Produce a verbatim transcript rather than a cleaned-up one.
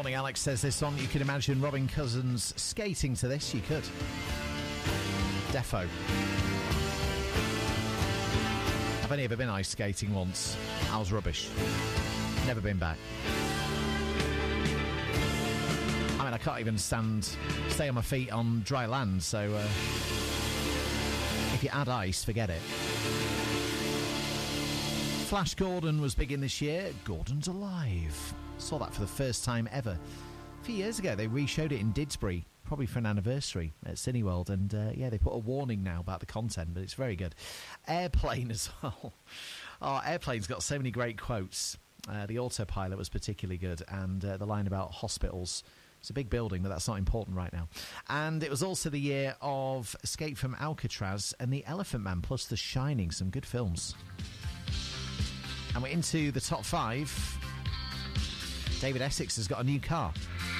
morning, Alex says this on. You can imagine Robin Cousins skating to this. You could. Defo. I've only ever been ice skating once. I was rubbish. Never been back. I mean, I can't even stand, stay on my feet on dry land, so uh, if you add ice, forget it. Flash Gordon was big in this year. Gordon's alive. Saw that for the first time ever. A few years ago, they re-showed it in Didsbury, probably for an anniversary at Cineworld, and uh, yeah, they put a warning now about the content, but it's very good. Airplane as well. Oh, Airplane's got so many great quotes. Uh, the autopilot was particularly good, and uh, the line about hospitals. It's a big building, but that's not important right now. And it was also the year of Escape from Alcatraz and The Elephant Man, plus The Shining, some good films. And we're into the top five. David Essex has got a new car.